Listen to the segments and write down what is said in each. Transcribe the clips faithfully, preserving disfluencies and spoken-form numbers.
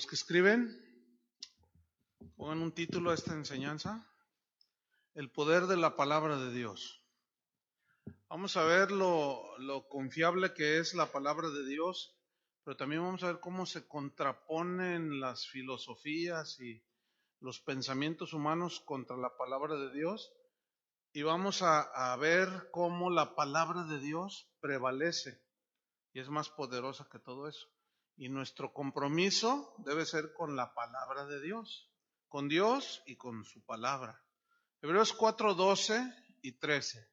Los que escriben, pongan un título a esta enseñanza: el poder de la palabra de Dios. Vamos a ver lo, lo confiable que es la palabra de Dios, pero también vamos a ver cómo se contraponen las filosofías y los pensamientos humanos contra la palabra de Dios. Y vamos a, a ver cómo la palabra de Dios prevalece y es más poderosa que todo eso. Y nuestro compromiso debe ser con la palabra de Dios, con Dios y con su palabra. Hebreos cuatro, doce y trece.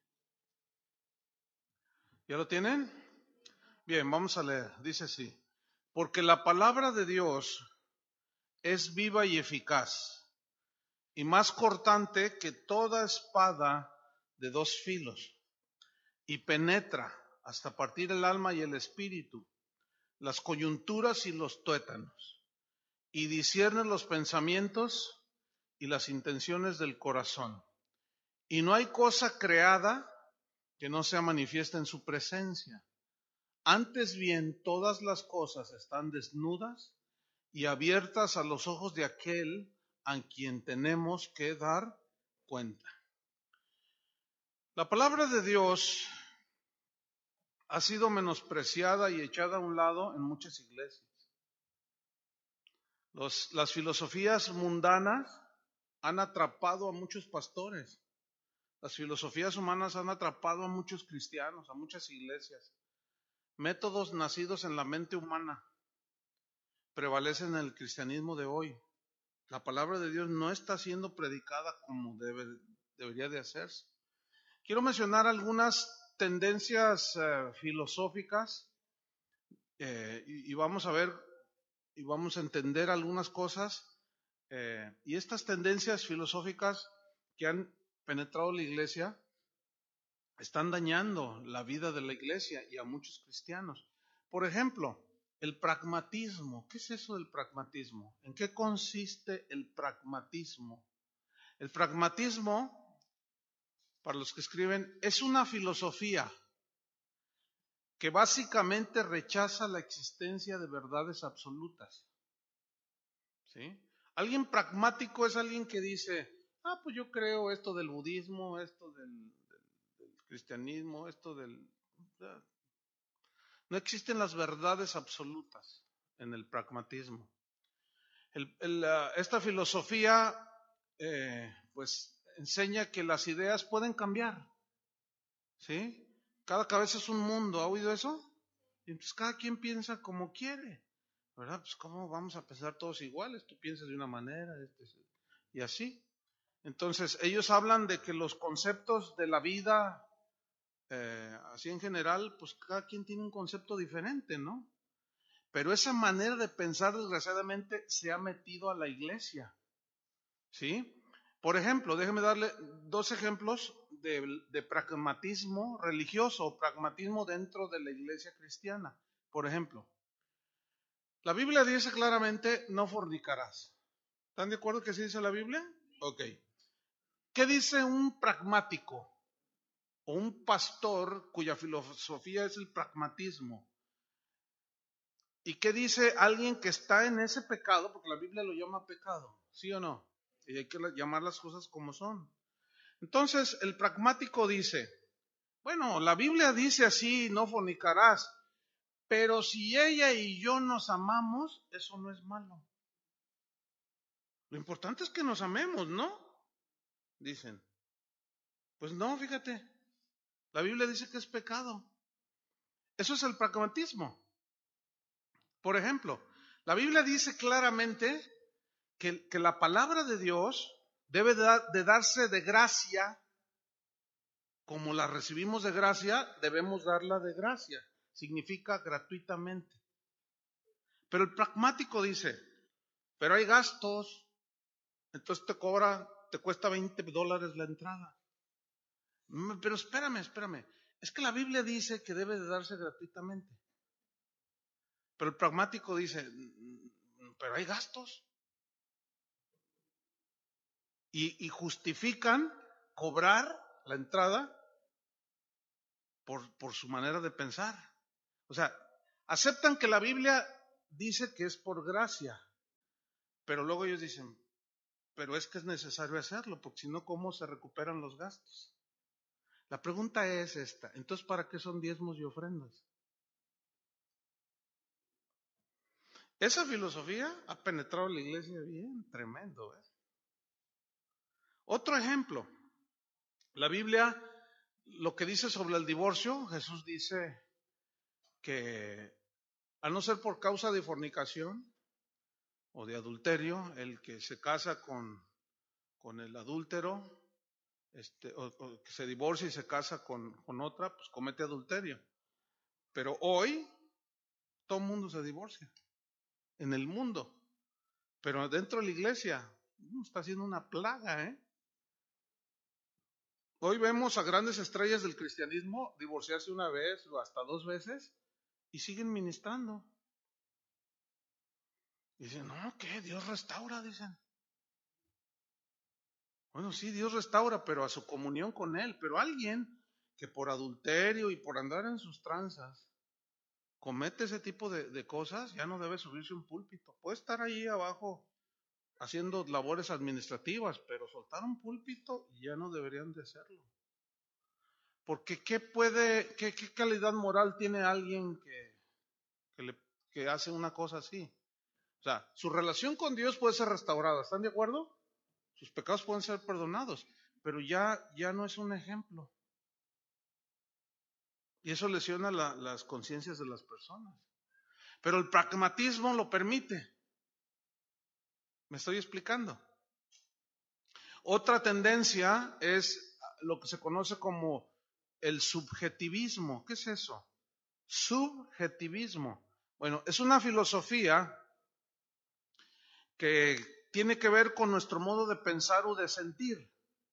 ¿Ya lo tienen? Bien, vamos a leer. Dice así: porque la palabra de Dios es viva y eficaz, y más cortante que toda espada de dos filos, y penetra hasta partir el alma y el espíritu, las coyunturas y los tuétanos, y discierne los pensamientos y las intenciones del corazón. Y no hay cosa creada que no sea manifiesta en su presencia. Antes bien, todas las cosas están desnudas y abiertas a los ojos de aquel a quien tenemos que dar cuenta. La palabra de Dios ha sido menospreciada y echada a un lado en muchas iglesias. Los, las filosofías mundanas han atrapado a muchos pastores. Las filosofías humanas han atrapado a muchos cristianos, a muchas iglesias. Métodos nacidos en la mente humana prevalecen en el cristianismo de hoy. La palabra de Dios no está siendo predicada como debe, debería de hacerse. Quiero mencionar algunas tendencias eh, filosóficas eh, y, y vamos a ver y vamos a entender algunas cosas. Eh, y estas tendencias filosóficas que han penetrado la iglesia están dañando la vida de la iglesia y a muchos cristianos. Por ejemplo, el pragmatismo. ¿Qué es eso del pragmatismo? ¿En qué consiste el pragmatismo? El pragmatismo, para los que escriben, es una filosofía que básicamente rechaza la existencia de verdades absolutas. ¿Sí? Alguien pragmático es alguien que dice: ah, pues yo creo esto del budismo, esto del, del, del cristianismo, esto del... No existen las verdades absolutas en el pragmatismo. El, el, uh, esta filosofía eh, pues enseña que las ideas pueden cambiar. ¿Sí? Cada cabeza es un mundo. ¿Ha oído eso? Y pues cada quien piensa como quiere, ¿verdad? Pues cómo vamos a pensar todos iguales. Tú piensas de una manera este, y así. Entonces ellos hablan de que los conceptos de la vida, eh, así en general, pues cada quien tiene un concepto diferente, ¿no? Pero esa manera de pensar, desgraciadamente, se ha metido a la iglesia. ¿Sí? Por ejemplo, déjeme darle dos ejemplos de, de pragmatismo religioso o pragmatismo dentro de la iglesia cristiana. Por ejemplo, la Biblia dice claramente: no fornicarás. ¿Están de acuerdo que así dice la Biblia? Ok. ¿Qué dice un pragmático o un pastor cuya filosofía es el pragmatismo? ¿Y qué dice alguien que está en ese pecado? Porque la Biblia lo llama pecado, ¿sí o no? Y hay que llamar las cosas como son. Entonces, el pragmático dice: bueno, la Biblia dice así: no fornicarás, pero si ella y yo nos amamos, eso no es malo. Lo importante es que nos amemos, ¿no? Dicen. Pues no, fíjate, la Biblia dice que es pecado. Eso es el pragmatismo. Por ejemplo, la Biblia dice claramente que, que la palabra de Dios debe de, de darse de gracia. Como la recibimos de gracia, debemos darla de gracia. Significa gratuitamente. Pero el pragmático dice: pero hay gastos, entonces te cobra, te cuesta veinte dólares la entrada. Pero espérame, espérame. Es que la Biblia dice que debe de darse gratuitamente. Pero el pragmático dice: pero hay gastos. Y, y justifican cobrar la entrada por, por su manera de pensar. O sea, aceptan que la Biblia dice que es por gracia, Pero luego ellos dicen, pero es que es necesario hacerlo, porque si no, ¿cómo se recuperan los gastos? La pregunta es esta, entonces, ¿para qué son diezmos y ofrendas? Esa filosofía ha penetrado la iglesia bien, tremendo. ¿eh? Otro ejemplo, la Biblia, lo que dice sobre el divorcio, Jesús dice que a no ser por causa de fornicación o de adulterio, el que se casa con, con el adúltero, este, o, o que se divorcia y se casa con, con otra, pues comete adulterio. Pero hoy todo el mundo se divorcia, en el mundo. Pero dentro de la iglesia está siendo una plaga, ¿eh? Hoy vemos a grandes estrellas del cristianismo divorciarse una vez o hasta dos veces y siguen ministrando. Dicen, no, ¿qué? Dios restaura, dicen. Bueno, sí, Dios restaura, pero a su comunión con Él. Pero alguien que por adulterio y por andar en sus tranzas comete ese tipo de, de cosas, ya no debe subirse a un púlpito. Puede estar ahí abajo haciendo labores administrativas, pero soltar un púlpito ya no deberían de hacerlo. Porque ¿qué puede, qué, qué calidad moral tiene alguien que, que, le, que hace una cosa así? O sea, su relación con Dios puede ser restaurada, ¿están de acuerdo? Sus pecados pueden ser perdonados, pero ya, ya no es un ejemplo. Y eso lesiona la, las conciencias de las personas. Pero el pragmatismo lo permite. ¿Me estoy explicando? Otra tendencia es lo que se conoce como el subjetivismo. ¿Qué es eso? Subjetivismo. Bueno, es una filosofía que tiene que ver con nuestro modo de pensar o de sentir.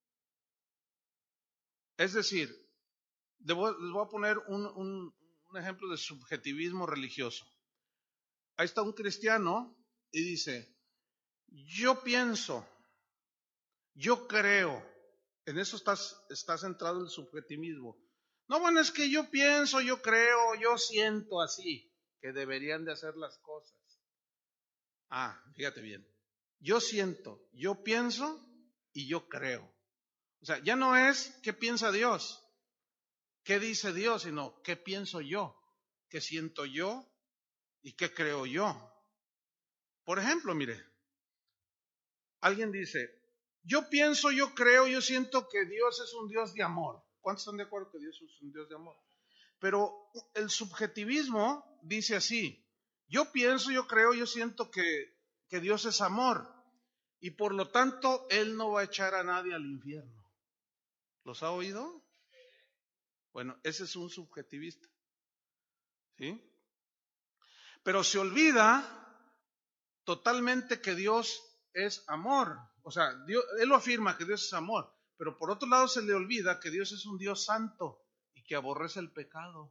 Es decir, les voy a poner un, un, un ejemplo de subjetivismo religioso. Ahí está un cristiano y dice, yo pienso, yo creo, en eso está, está centrado el subjetivismo. No, bueno, es que yo pienso, yo creo, yo siento así, que deberían de hacer las cosas. Ah, fíjate bien, yo siento, yo pienso y yo creo. O sea, ya no es qué piensa Dios, qué dice Dios, sino qué pienso yo, qué siento yo y qué creo yo. Por ejemplo, mire, alguien dice, yo pienso, yo creo, yo siento que Dios es un Dios de amor. ¿Cuántos están de acuerdo que Dios es un Dios de amor? Pero el subjetivismo dice así, yo pienso, yo creo, yo siento que, que Dios es amor y por lo tanto Él no va a echar a nadie al infierno. ¿Los ha oído? Bueno, ese es un subjetivista. ¿Sí? Pero se olvida totalmente que Dios es amor. O sea, Dios, Él lo afirma que Dios es amor, pero por otro lado se le olvida que Dios es un Dios santo y que aborrece el pecado.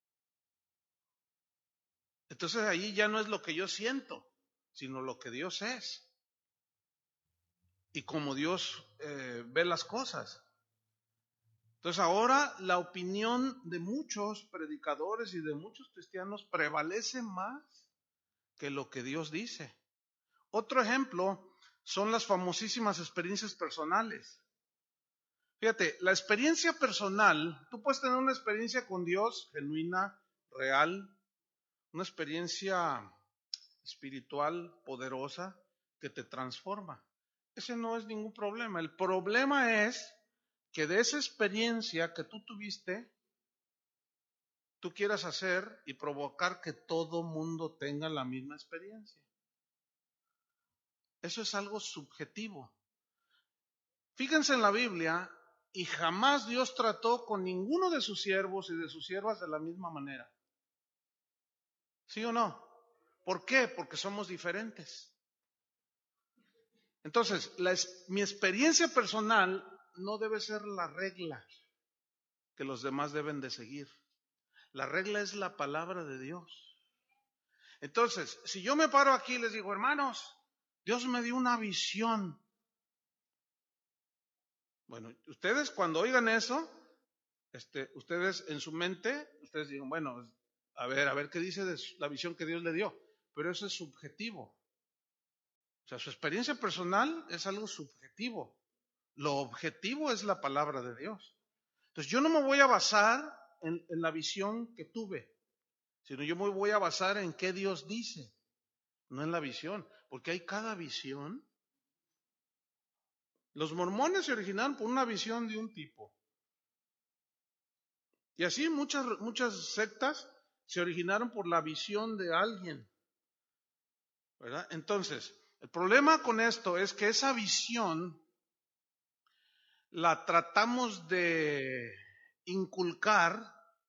Entonces ahí ya no es lo que yo siento, sino lo que Dios es. Y como Dios eh, ve las cosas. Entonces ahora la opinión de muchos predicadores y de muchos cristianos prevalece más que lo que Dios dice. Otro ejemplo son las famosísimas experiencias personales. Fíjate, la experiencia personal, tú puedes tener una experiencia con Dios genuina, real, una experiencia espiritual poderosa que te transforma. Ese no es ningún problema. El problema es que de esa experiencia que tú tuviste, tú quieras hacer y provocar que todo mundo tenga la misma experiencia. Eso es algo subjetivo. Fíjense en la Biblia y jamás Dios trató con ninguno de sus siervos y de sus siervas de la misma manera. ¿Sí o no? ¿Por qué? Porque somos diferentes. Entonces, la, mi experiencia personal no debe ser la regla que los demás deben de seguir. La regla es la palabra de Dios. Entonces, si yo me paro aquí y les digo, hermanos, Dios me dio una visión. Bueno, ustedes cuando oigan eso, este, ustedes en su mente, ustedes digan, bueno, a ver, a ver qué dice de la visión que Dios le dio. Pero eso es subjetivo. O sea, su experiencia personal es algo subjetivo. Lo objetivo es la palabra de Dios. Entonces yo no me voy a basar en, en la visión que tuve, sino yo me voy a basar en qué Dios dice, no en la visión, porque hay cada visión. Los mormones se originaron por una visión de un tipo. Y así muchas, muchas sectas se originaron por la visión de alguien, ¿verdad? Entonces, el problema con esto es que esa visión la tratamos de inculcar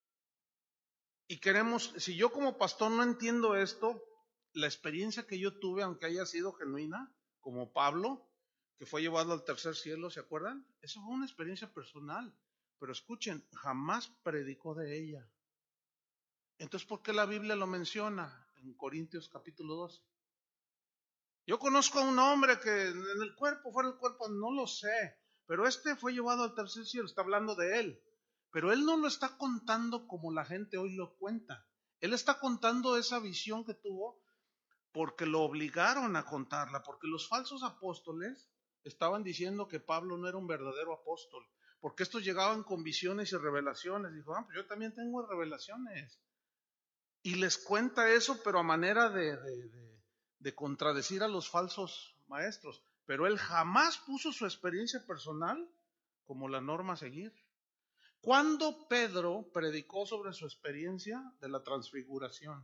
y queremos, si yo como pastor no entiendo esto, la experiencia que yo tuve, aunque haya sido genuina, como Pablo, que fue llevado al tercer cielo, ¿se acuerdan? Eso fue una experiencia personal, pero escuchen, jamás predicó de ella. Entonces, ¿por qué la Biblia lo menciona en Corintios capítulo doce? Yo conozco a un hombre que en el cuerpo, fuera del cuerpo, no lo sé, pero este fue llevado al tercer cielo, está hablando de él. Pero él no lo está contando como la gente hoy lo cuenta. Él está contando esa visión que tuvo porque lo obligaron a contarla, porque los falsos apóstoles estaban diciendo que Pablo no era un verdadero apóstol, porque estos llegaban con visiones y revelaciones. Dijo, ah, pues yo también tengo revelaciones. Y les cuenta eso, pero a manera de, de, de, de contradecir a los falsos maestros. Pero él jamás puso su experiencia personal como la norma a seguir. ¿Cuándo Pedro predicó sobre su experiencia de la transfiguración?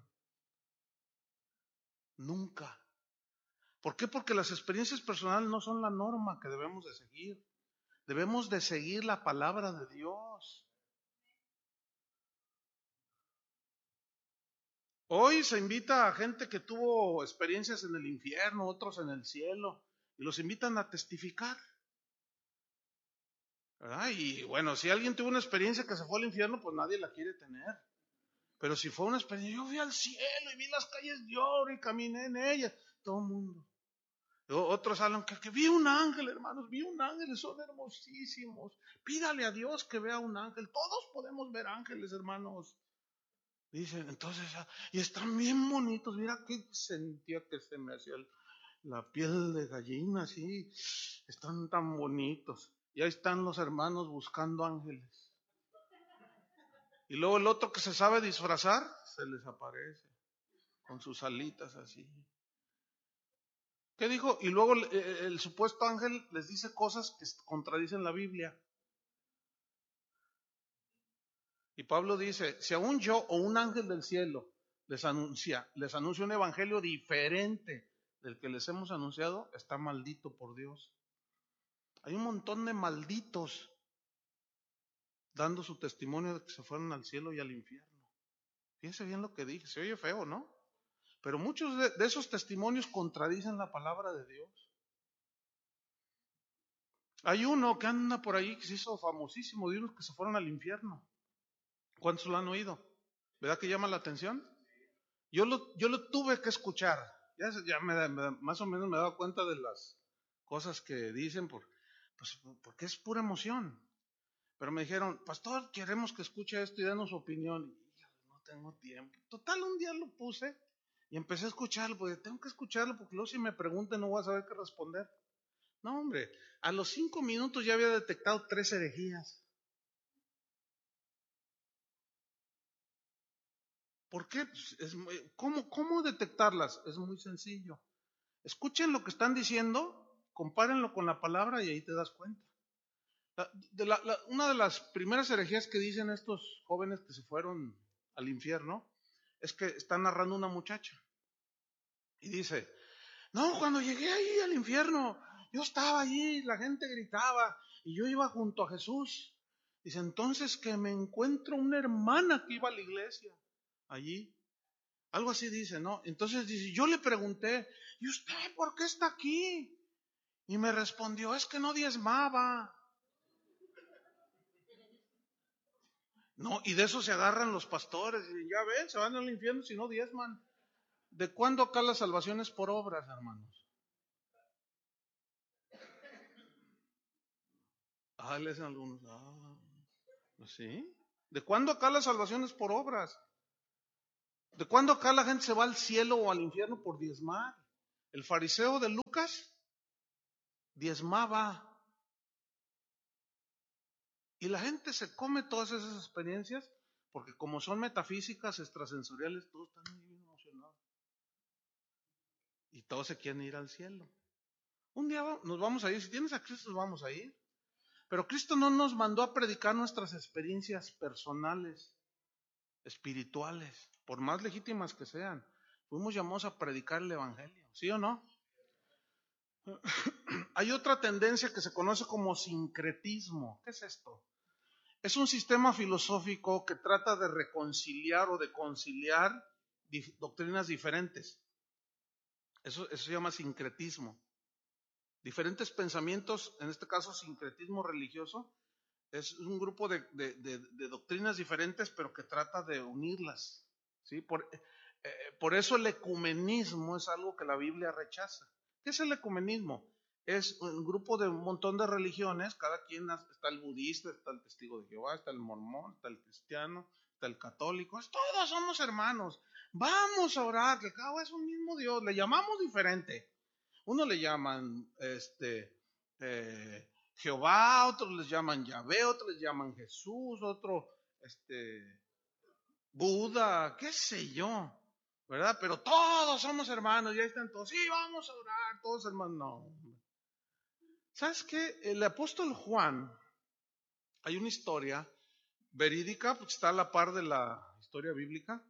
Nunca. ¿Por qué? Porque las experiencias personales no son la norma que debemos de seguir. Debemos de seguir la palabra de Dios. Hoy se invita a gente que tuvo experiencias en el infierno, otros en el cielo, y los invitan a testificar, ¿verdad? Y bueno, si alguien tuvo una experiencia que se fue al infierno, pues nadie la quiere tener. Pero si fue una experiencia, yo fui al cielo y vi las calles de oro y caminé en ellas, todo el mundo. Otros hablan que, que vi un ángel, hermanos, vi un ángel, son hermosísimos. Pídale a Dios que vea un ángel. Todos podemos ver ángeles, hermanos. Dicen, entonces, y están bien bonitos. Mira que sentía que se me hacía la piel de gallina, así. Están tan bonitos. Y ahí están los hermanos buscando ángeles. Y luego el otro que se sabe disfrazar, se les aparece con sus alitas así. ¿Qué dijo? Y luego el, el supuesto ángel les dice cosas que contradicen la Biblia. Y Pablo dice, si aún yo o un ángel del cielo les anuncia, les anuncia un evangelio diferente del que les hemos anunciado, está maldito por Dios. Hay un montón de malditos dando su testimonio de que se fueron al cielo y al infierno. Fíjense bien lo que dije, se oye feo, ¿no? Pero muchos de, de esos testimonios contradicen la palabra de Dios. Hay uno que anda por ahí que se hizo famosísimo, de unos que se fueron al infierno. ¿Cuántos lo han oído? ¿Verdad que llama la atención? Yo lo, yo lo tuve que escuchar. Ya, ya me, me, más o menos me he dado cuenta de las cosas que dicen, por, pues, porque es pura emoción. Pero me dijeron, pastor, queremos que escuche esto y denos su opinión. Y no tengo tiempo. Total, un día lo puse y empecé a escucharlo, porque tengo que escucharlo, porque luego si me preguntan no voy a saber qué responder. No, hombre, a los cinco minutos ya había detectado tres herejías. ¿Por qué? Pues es, ¿cómo, ¿Cómo detectarlas? Es muy sencillo. Escuchen lo que están diciendo, compárenlo con la palabra y ahí te das cuenta. La, de la, la, una de las primeras herejías que dicen estos jóvenes que se fueron al infierno es que están narrando una muchacha. Y dice, no, cuando llegué ahí al infierno, yo estaba allí, la gente gritaba y yo iba junto a Jesús. Dice, entonces que me encuentro una hermana que iba a la iglesia allí. Algo así dice, ¿no? Entonces dice, yo le pregunté, ¿y usted por qué está aquí? Y me respondió, es que no diezmaba. No, y de eso se agarran los pastores. Y ya ven, se van al infierno si no diezman. ¿De cuándo acá la salvación es por obras, hermanos? Ah, le dicen algunos. Ah, ¿sí? ¿De cuándo acá la salvación es por obras? ¿De cuándo acá la gente se va al cielo o al infierno por diezmar? El fariseo de Lucas diezmaba. Y la gente se come todas esas experiencias porque como son metafísicas, extrasensoriales, todos están muy emocionados. Y todos se quieren ir al cielo. Un día nos vamos a ir, si tienes a Cristo nos vamos a ir. Pero Cristo no nos mandó a predicar nuestras experiencias personales, espirituales, por más legítimas que sean. Fuimos llamados a predicar el Evangelio, ¿sí o no? Hay otra tendencia que se conoce como sincretismo. ¿Qué es esto? Es un sistema filosófico que trata de reconciliar o de conciliar dif- doctrinas diferentes. Eso, eso se llama sincretismo. Diferentes pensamientos, en este caso sincretismo religioso, es un grupo de, de, de, de doctrinas diferentes, pero que trata de unirlas. ¿Sí? Por, eh, por eso el ecumenismo es algo que la Biblia rechaza. ¿Qué es el ecumenismo? Es un grupo de un montón de religiones, cada quien, está el budista, está el testigo de Jehová, está el mormón, está el cristiano, está el católico, es, todos somos hermanos, vamos a orar, que cada uno es un mismo Dios, le llamamos diferente. Uno le llaman este, eh, Jehová, otros les llaman Yahvé, otros les llaman Jesús, otro este, Buda, qué sé yo, ¿verdad? Pero todos somos hermanos, ya están todos, sí, vamos a orar, todos hermanos, no. ¿Sabes qué? El apóstol Juan, hay una historia verídica, porque está a la par de la historia bíblica,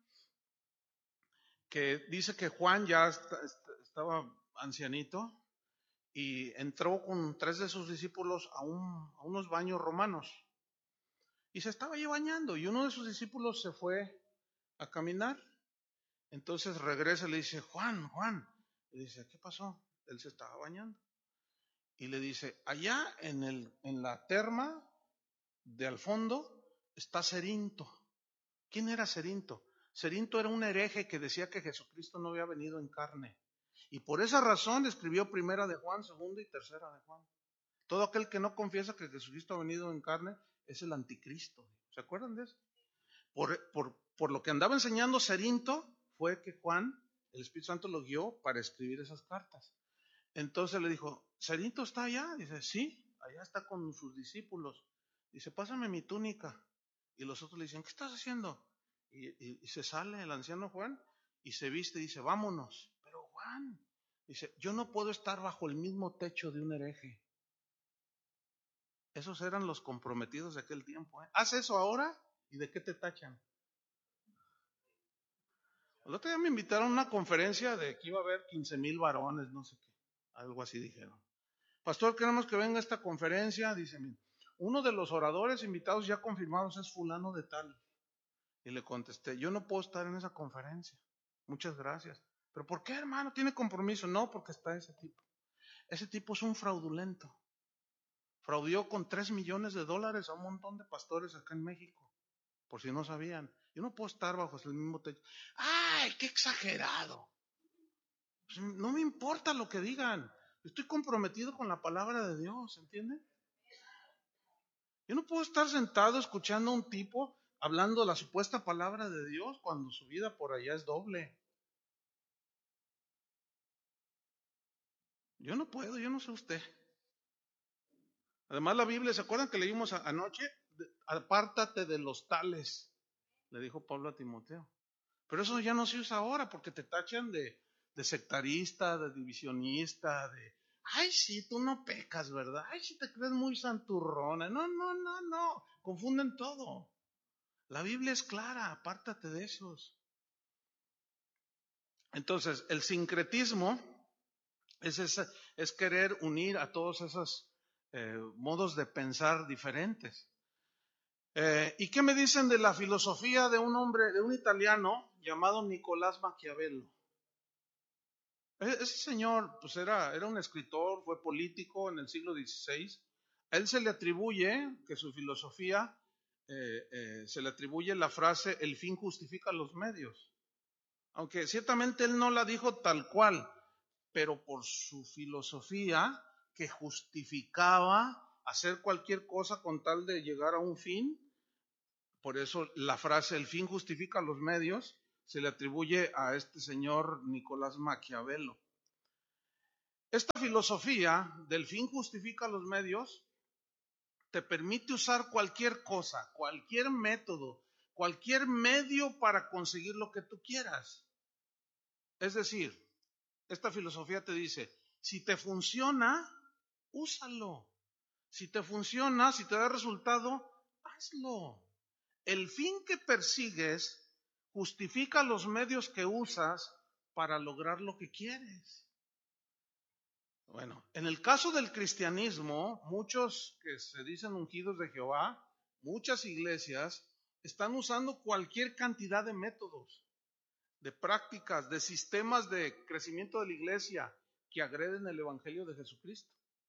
que dice que Juan ya está, estaba ancianito y entró con tres de sus discípulos a, un, a unos baños romanos y se estaba allí bañando y uno de sus discípulos se fue a caminar. Entonces regresa y le dice, Juan, Juan, y dice, ¿qué pasó? Él se estaba bañando y le dice, allá en, el, en la terma de al fondo está Cerinto. ¿Quién era Cerinto? Cerinto era un hereje que decía que Jesucristo no había venido en carne. Y por esa razón escribió primera de Juan, segunda y tercera de Juan. Todo aquel que no confiesa que Jesucristo ha venido en carne es el anticristo. ¿Se acuerdan de eso? Por, por, por lo que andaba enseñando Cerinto fue que Juan, el Espíritu Santo lo guió para escribir esas cartas. Entonces le dijo, ¿Cerinto está allá? Dice, sí, allá está con sus discípulos. Dice, pásame mi túnica. Y los otros le dicen, ¿qué estás haciendo? Y, y, y se sale el anciano Juan y se viste y dice, vámonos. Pero Juan, dice, yo no puedo estar bajo el mismo techo de un hereje. Esos eran los comprometidos de aquel tiempo. ¿eh? Haz eso ahora y ¿de qué te tachan? El otro día me invitaron a una conferencia de que iba a haber quince mil varones, no sé qué. Algo así dijeron. Pastor, queremos que venga a esta conferencia. Dice, uno de los oradores invitados ya confirmados es fulano de tal. Y le contesté, yo no puedo estar en esa conferencia. Muchas gracias. ¿Pero por qué, hermano? ¿Tiene compromiso? No, porque está ese tipo. Ese tipo es un fraudulento. Fraudió con tres millones de dólares a un montón de pastores acá en México. Por si no sabían. Yo no puedo estar bajo el mismo techo. ¡Ay, qué exagerado! Pues no me importa lo que digan. Estoy comprometido con la palabra de Dios, ¿entienden? Yo no puedo estar sentado escuchando a un tipo hablando la supuesta palabra de Dios cuando su vida por allá es doble. Yo no puedo, yo no sé usted. Además la Biblia, ¿se acuerdan que leímos anoche? Apártate de los tales, le dijo Pablo a Timoteo. Pero eso ya no se usa ahora porque te tachan de, de sectarista, de divisionista, de, ay, sí, tú no pecas, ¿verdad? Ay, sí, te crees muy santurrona. No, no, no, no, confunden todo. La Biblia es clara, apártate de esos. Entonces, el sincretismo es, esa, es querer unir a todos esos eh, modos de pensar diferentes. Eh, ¿Y qué me dicen de la filosofía de un hombre, de un italiano llamado Nicolás Maquiavelo? Ese señor, pues era, era un escritor, fue político en el siglo dieciséis. A él se le atribuye que su filosofía, eh, eh, se le atribuye la frase, el fin justifica los medios. Aunque ciertamente él no la dijo tal cual, pero por su filosofía que justificaba hacer cualquier cosa con tal de llegar a un fin. Por eso la frase, el fin justifica los medios, se le atribuye a este señor Nicolás Maquiavelo. Esta filosofía del fin justifica los medios te permite usar cualquier cosa, cualquier método, cualquier medio para conseguir lo que tú quieras. Es decir, esta filosofía te dice, si te funciona, úsalo. Si te funciona, si te da resultado, hazlo. El fin que persigues justifica los medios que usas para lograr lo que quieres. Bueno, en el caso del cristianismo, muchos que se dicen ungidos de Jehová, muchas iglesias están usando cualquier cantidad de métodos, de prácticas, de sistemas de crecimiento de la iglesia que agreden el evangelio de Jesucristo.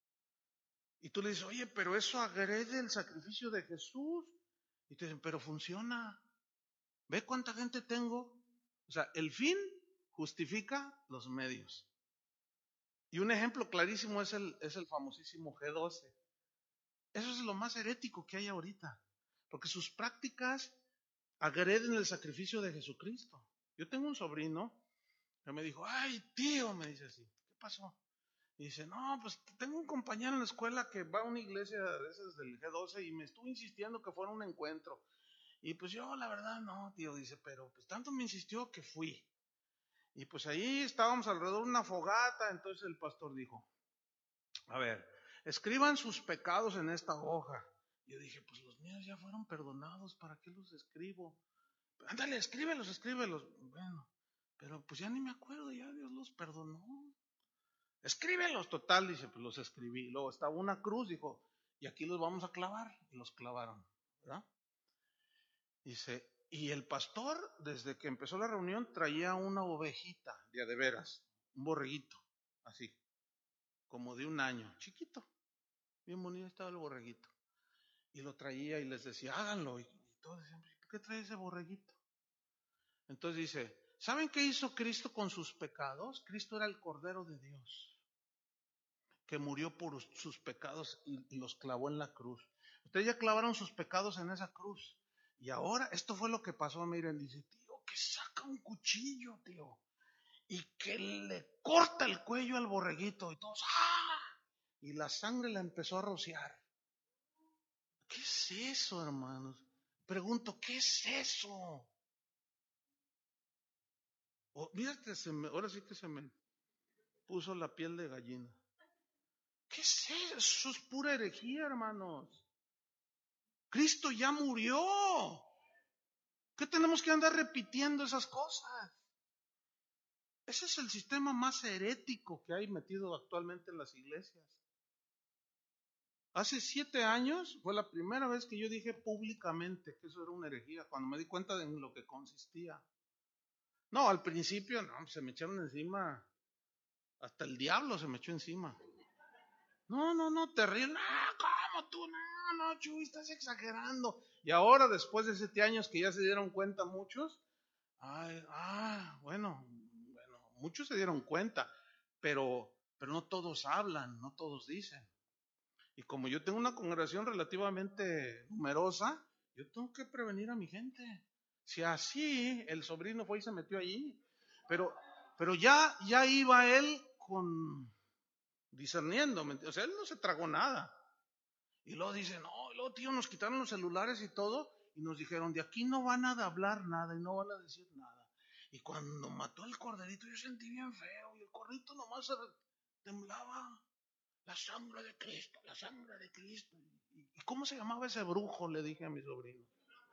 Y tú le dices, oye, pero eso agrede el sacrificio de Jesús. Y te dicen, pero funciona. ¿Ve cuánta gente tengo? O sea, el fin justifica los medios. Y un ejemplo clarísimo es el, es el famosísimo G doce. Eso es lo más herético que hay ahorita, porque sus prácticas agreden el sacrificio de Jesucristo. Yo tengo un sobrino que me dijo, ay tío, me dice así, ¿qué pasó? Y dice, no, pues tengo un compañero en la escuela que va a una iglesia de esas del G doce y me estuvo insistiendo que fuera un encuentro. Y pues yo la verdad no, tío, dice, pero pues tanto me insistió que fui. Y pues ahí estábamos alrededor de una fogata, entonces el pastor dijo, a ver, escriban sus pecados en esta hoja. Yo dije, pues los míos ya fueron perdonados, ¿para qué los escribo? Ándale, escríbelos, escríbelos. Bueno, pero pues ya ni me acuerdo, ya Dios los perdonó. Escríbelos, total, dice, pues los escribí. Luego estaba una cruz, dijo, y aquí los vamos a clavar. Y los clavaron, ¿verdad? Dice, y el pastor, desde que empezó la reunión, traía una ovejita de a de veras, un borreguito, así, como de un año, chiquito, bien bonito estaba el borreguito. Y lo traía y les decía, háganlo. Y todos decían, ¿por qué trae ese borreguito? Entonces dice, ¿saben qué hizo Cristo con sus pecados? Cristo era el Cordero de Dios, que murió por sus pecados y los clavó en la cruz. Ustedes ya clavaron sus pecados en esa cruz. Y ahora, esto fue lo que pasó, miren, dice, tío, que saca un cuchillo, tío, y que le corta el cuello al borreguito, y todos, ¡ah! Y la sangre la empezó a rociar. ¿Qué es eso, hermanos? Pregunto, ¿qué es eso? Oh, mírate, se me, ahora sí que se me puso la piel de gallina. ¿Qué es eso? Eso es pura herejía, hermanos. Cristo ya murió. ¿Qué tenemos que andar repitiendo esas cosas? Ese es el sistema más herético que hay metido actualmente en las iglesias. Hace siete años fue la primera vez que yo dije públicamente que eso era una herejía, cuando me di cuenta de en lo que consistía. No, al principio no, se me echaron encima, hasta el diablo se me echó encima. No, no, no, terrible. Ah, ¿cómo tú? No, no, Chuy, estás exagerando. Y ahora, después de siete años que ya se dieron cuenta muchos, ay, ah, bueno, bueno, muchos se dieron cuenta, pero, pero no todos hablan, no todos dicen. Y como yo tengo una congregación relativamente numerosa, yo tengo que prevenir a mi gente. Si así el sobrino fue y se metió allí, pero, pero ya, ya iba él con discerniendo, o sea, él no se tragó nada. Y luego dice, no, y luego tío, nos quitaron los celulares y todo, y nos dijeron, de aquí no van a hablar nada y no van a decir nada. Y cuando mató al corderito, yo sentí bien feo, y el corderito nomás se temblaba. La sangre de Cristo, la sangre de Cristo. ¿Y cómo se llamaba ese brujo? Le dije a mi sobrino.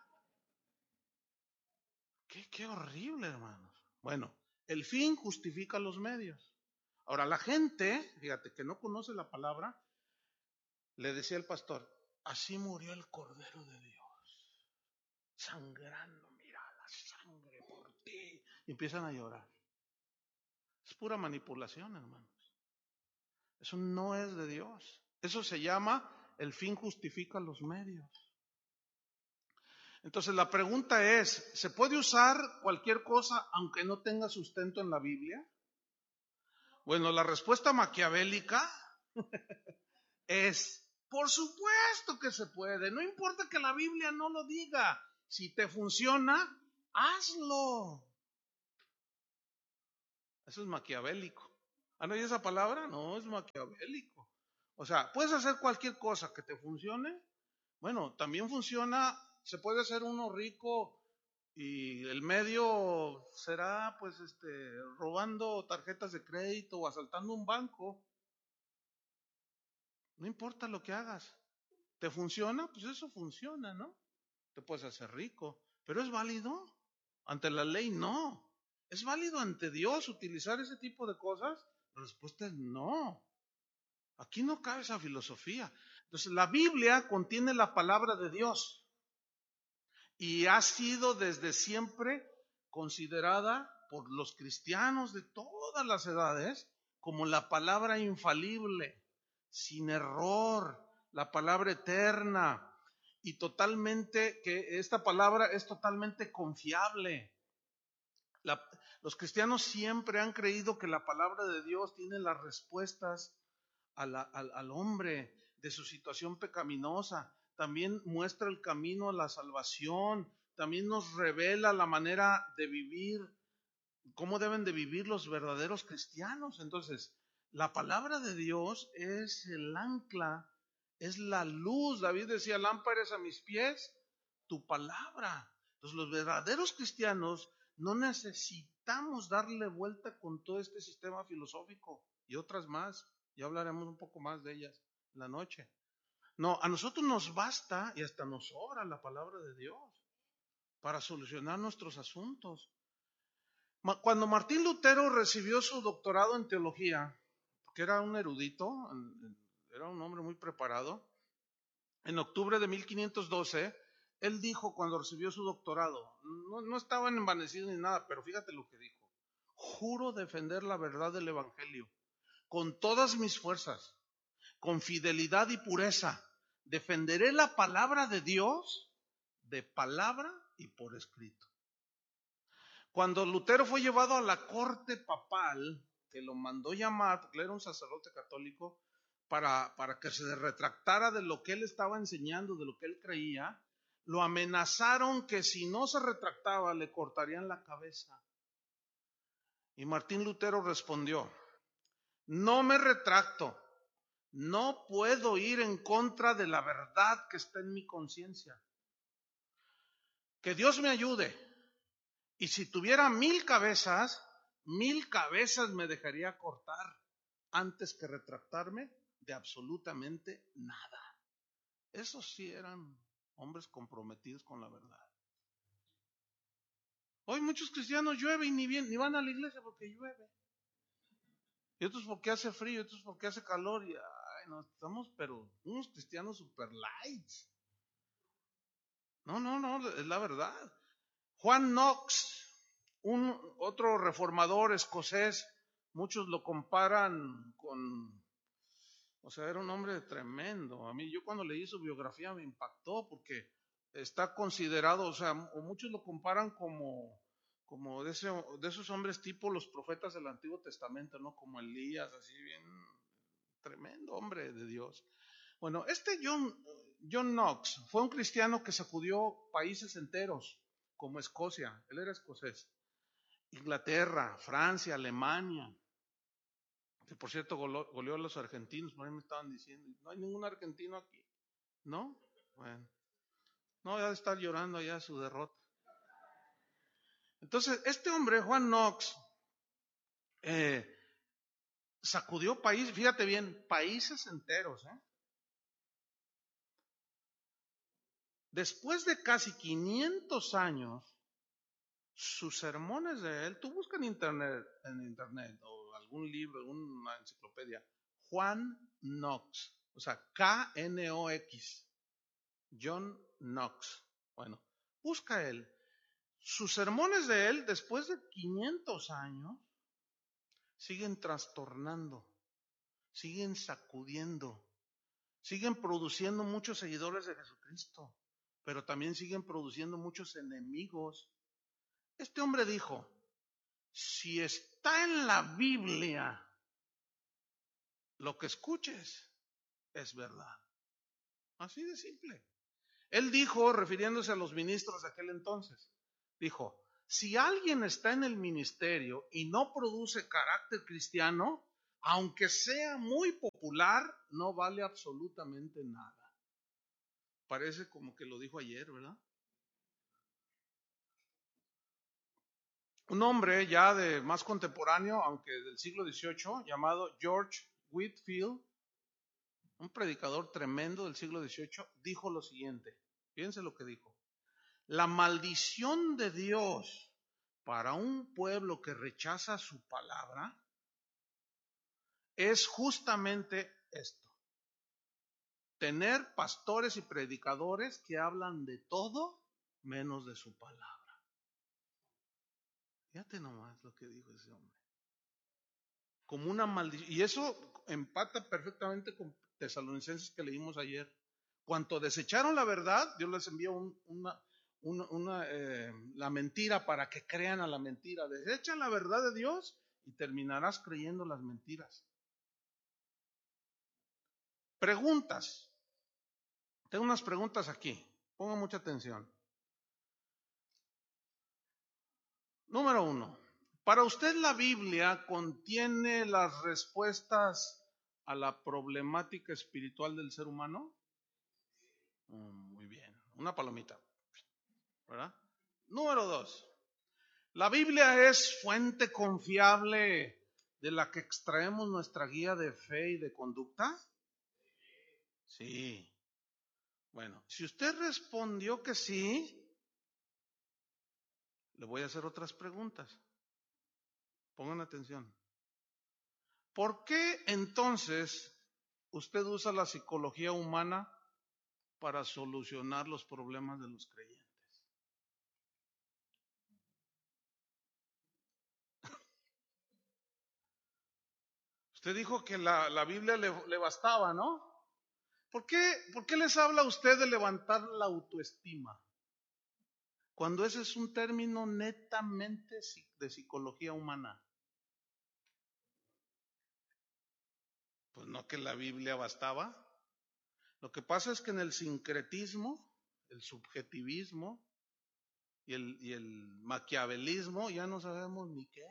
Qué, qué horrible, hermanos. Bueno, el fin justifica los medios. Ahora, la gente, fíjate, que no conoce la palabra, le decía el pastor, así murió el Cordero de Dios, sangrando, mira la sangre por ti. Y empiezan a llorar. Es pura manipulación, hermanos. Eso no es de Dios. Eso se llama el fin justifica los medios. Entonces la pregunta es, ¿se puede usar cualquier cosa aunque no tenga sustento en la Biblia? Bueno, la respuesta maquiavélica es, por supuesto que se puede, no importa que la Biblia no lo diga, si te funciona, hazlo. Eso es maquiavélico. ¿Han oído esa palabra? No, es maquiavélico. O sea, puedes hacer cualquier cosa que te funcione. Bueno, también funciona, se puede hacer uno rico y el medio será pues este robando tarjetas de crédito o asaltando un banco. No importa lo que hagas. ¿Te funciona? Pues eso funciona, ¿no? Te puedes hacer rico. ¿Pero es válido? Ante la ley, no. ¿Es válido ante Dios utilizar ese tipo de cosas? La respuesta es no. Aquí no cabe esa filosofía. Entonces, la Biblia contiene la palabra de Dios y ha sido desde siempre considerada por los cristianos de todas las edades como la palabra infalible, sin error, la palabra eterna, y totalmente, que esta palabra es totalmente confiable. La, los cristianos siempre han creído que la palabra de Dios tiene las respuestas a la, al, al hombre de su situación pecaminosa. También muestra el camino a la salvación. También nos revela la manera de vivir, cómo deben de vivir los verdaderos cristianos. Entonces, la palabra de Dios es el ancla, es la luz. David decía, lámpara es a mis pies tu palabra. Entonces, los verdaderos cristianos no necesitamos darle vuelta con todo este sistema filosófico y otras más. Ya hablaremos un poco más de ellas en la noche. No, a nosotros nos basta y hasta nos sobra la palabra de Dios para solucionar nuestros asuntos. Cuando Martín Lutero recibió su doctorado en teología, porque era un erudito, era un hombre muy preparado, en octubre de mil quinientos doce, él dijo cuando recibió su doctorado, no, no estaba envanecido ni nada, pero fíjate lo que dijo: juro defender la verdad del Evangelio con todas mis fuerzas, con fidelidad y pureza. Defenderé la palabra de Dios de palabra y por escrito. Cuando Lutero fue llevado a la corte papal, que lo mandó llamar, porque él era un sacerdote católico, para, para que se retractara de lo que él estaba enseñando, de lo que él creía, lo amenazaron que si no se retractaba le cortarían la cabeza. Y Martín Lutero respondió: no me retracto, no puedo ir en contra de la verdad que está en mi conciencia. Que Dios me ayude. Y si tuviera mil cabezas, mil cabezas me dejaría cortar antes que retractarme de absolutamente nada. Esos sí eran hombres comprometidos con la verdad. Hoy muchos cristianos llueve y ni, bien, ni van a la iglesia porque llueve. Y otros porque hace frío, y otros porque hace calor. Y ay, no, estamos pero unos cristianos super lights. No, no, no, es la verdad. Juan Knox, un otro reformador escocés, muchos lo comparan con, o sea, era un hombre tremendo. A mí, yo cuando leí su biografía me impactó porque está considerado, o sea, muchos lo comparan como, como de, ese, de esos hombres tipo los profetas del Antiguo Testamento, ¿no? Como Elías, así bien tremendo hombre de Dios. Bueno, este John, John Knox fue un cristiano que sacudió países enteros, como Escocia, él era escocés, Inglaterra, Francia, Alemania, que por cierto goleó, goleó a los argentinos, por ahí me estaban diciendo, no hay ningún argentino aquí, ¿no? Bueno, no, ya de estar llorando allá su derrota. Entonces, este hombre, Juan Knox, eh, sacudió países, fíjate bien, países enteros, ¿eh? Después de casi quinientos años, sus sermones de él, tú buscas en internet, en internet o algún libro, alguna enciclopedia, Juan Knox, o sea, K N O X, John Knox. Bueno, busca él. Sus sermones de él, después de quinientos años, siguen trastornando, siguen sacudiendo, siguen produciendo muchos seguidores de Jesucristo, pero también siguen produciendo muchos enemigos. Este hombre dijo: si está en la Biblia, lo que escuches es verdad. Así de simple. Él dijo, refiriéndose a los ministros de aquel entonces, dijo: si alguien está en el ministerio y no produce carácter cristiano, aunque sea muy popular, no vale absolutamente nada. Parece como que lo dijo ayer, ¿verdad? Un hombre ya de más contemporáneo, aunque del siglo dieciocho, llamado George Whitefield, un predicador tremendo del siglo dieciocho, dijo lo siguiente. Fíjense lo que dijo. La maldición de Dios para un pueblo que rechaza su palabra es justamente esto. Tener pastores y predicadores que hablan de todo menos de su palabra. Fíjate nomás lo que dijo ese hombre. Como una maldición. Y eso empata perfectamente con Tesalonicenses que leímos ayer. Cuanto desecharon la verdad, Dios les envió un, una, una, una eh, la mentira para que crean a la mentira. Desecha la verdad de Dios y terminarás creyendo las mentiras. Preguntas. Tengo unas preguntas aquí. Pongan mucha atención. Número uno. ¿Para usted la Biblia contiene las respuestas a la problemática espiritual del ser humano? Mm, muy bien. Una palomita. ¿Verdad? Número dos. ¿La Biblia es fuente confiable de la que extraemos nuestra guía de fe y de conducta? Sí. Bueno, si usted respondió que sí, le voy a hacer otras preguntas. Pongan atención. ¿Por qué entonces usted usa la psicología humana para solucionar los problemas de los creyentes? Usted dijo que la, la Biblia le, le bastaba, ¿no? ¿Por qué, ¿Por qué les habla a usted de levantar la autoestima? Cuando ese es un término netamente de psicología humana. Pues no que la Biblia bastaba. Lo que pasa es que en el sincretismo, el subjetivismo y el, y el maquiavelismo ya no sabemos ni qué.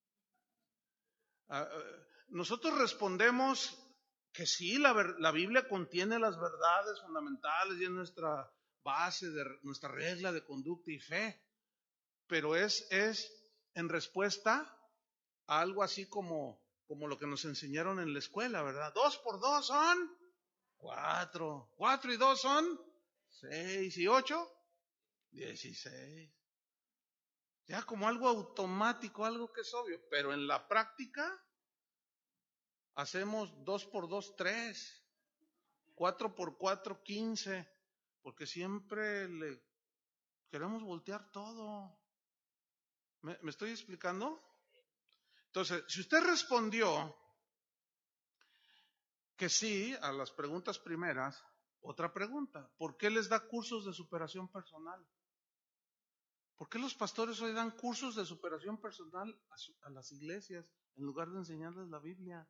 Ah, nosotros respondemos que sí, la, la Biblia contiene las verdades fundamentales y es nuestra base, de nuestra regla de conducta y fe, pero es, es en respuesta a algo así como, como lo que nos enseñaron en la escuela, ¿verdad? Dos por dos son cuatro, cuatro y dos son seis y ocho, dieciséis. Ya como algo automático, algo que es obvio, pero en la práctica hacemos dos por dos, tres, cuatro por cuatro, quince, porque siempre le queremos voltear todo. ¿Me, me estoy explicando? Entonces, si usted respondió que sí a las preguntas primeras, otra pregunta, ¿por qué les da cursos de superación personal? ¿Por qué los pastores hoy dan cursos de superación personal a, su, a las iglesias en lugar de enseñarles la Biblia?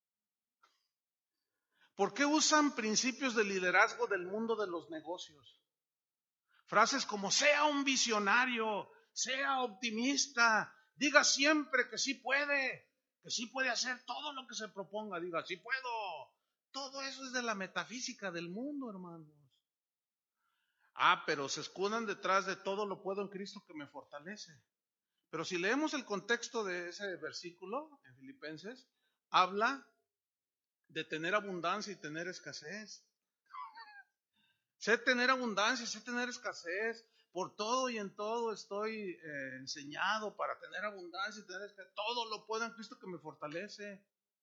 ¿Por qué usan principios de liderazgo del mundo de los negocios? Frases como sea un visionario, sea optimista, diga siempre que sí puede, que sí puede hacer todo lo que se proponga, diga sí puedo. Todo eso es de la metafísica del mundo, hermanos. Ah, pero se escudan detrás de todo lo puedo en Cristo que me fortalece. Pero si leemos el contexto de ese versículo en Filipenses, habla de tener abundancia y tener escasez. Sé tener abundancia, sé tener escasez. Por todo y en todo estoy eh, enseñado para tener abundancia y tener escasez. Todo lo puedo en Cristo que me fortalece.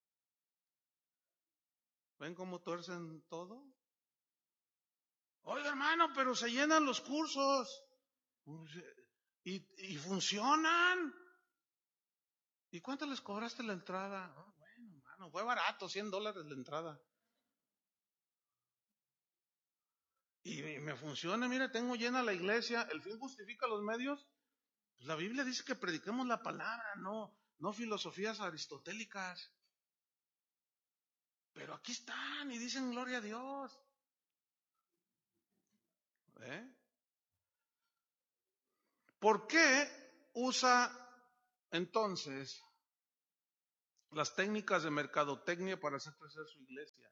¿Ven cómo tuercen todo? Oiga, hermano, pero se llenan los cursos. Y, y funcionan. ¿Y cuánto les cobraste la entrada? Oh, bueno, hermano, fue barato, cien dólares la entrada. Y me funciona, mire, tengo llena la iglesia, el fin justifica los medios. Pues la Biblia dice que prediquemos la palabra, no, no filosofías aristotélicas. Pero aquí están y dicen gloria a Dios. ¿Eh? ¿Por qué usa entonces las técnicas de mercadotecnia para hacer crecer su iglesia.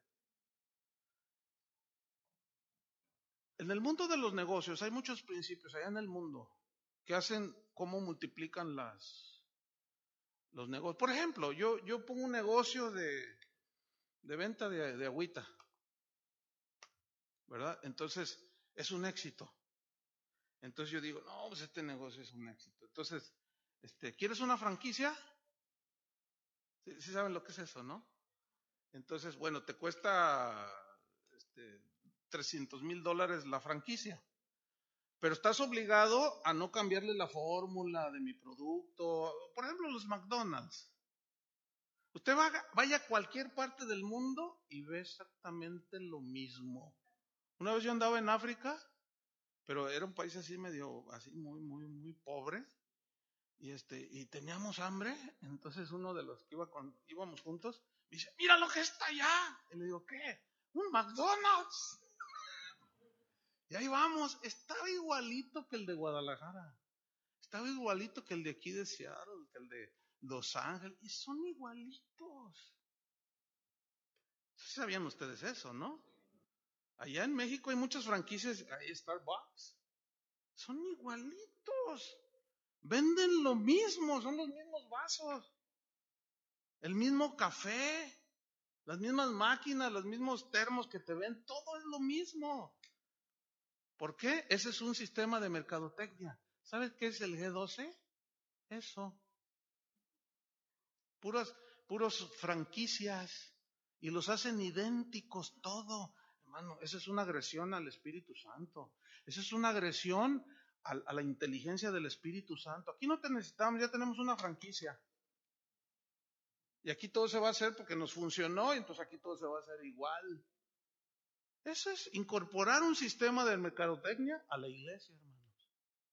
En el mundo de los negocios hay muchos principios allá en el mundo que hacen cómo multiplican las, los negocios. Por ejemplo, yo, yo pongo un negocio de, de venta de, de agüita, ¿verdad? Entonces es un éxito. Entonces yo digo, no, pues este negocio es un éxito. Entonces, este, ¿quieres una franquicia? ¿Sí, sí saben lo que es eso, no? Entonces, bueno, te cuesta este, trescientos mil dólares la franquicia, pero estás obligado a no cambiarle la fórmula de mi producto. Por ejemplo, los McDonald's. Usted va, vaya a cualquier parte del mundo y ve exactamente lo mismo. Una vez yo andaba en África, pero era un país así medio, así muy, muy, muy pobre. Y este, y teníamos hambre, entonces uno de los que iba con, íbamos juntos, me dice, mira lo que está allá. Y le digo, ¿qué? Un McDonald's. Y ahí vamos, estaba igualito que el de Guadalajara, estaba igualito que el de aquí de Seattle, que el de Los Ángeles, y son igualitos. ¿Sí sabían ustedes eso, no? Allá en México hay muchas franquicias, hay Starbucks, son igualitos, venden lo mismo, son los mismos vasos, el mismo café, las mismas máquinas, los mismos termos que te ven, todo es lo mismo. ¿Por qué? Ese es un sistema de mercadotecnia. ¿Sabes qué es el G doce? Eso. Puras, puros franquicias. Y los hacen idénticos todo. Hermano, esa es una agresión al Espíritu Santo. Esa es una agresión a, a la inteligencia del Espíritu Santo. Aquí no te necesitamos, ya tenemos una franquicia. Y aquí todo se va a hacer porque nos funcionó y entonces aquí todo se va a hacer igual. Eso es incorporar un sistema de mercadotecnia a la iglesia, hermanos.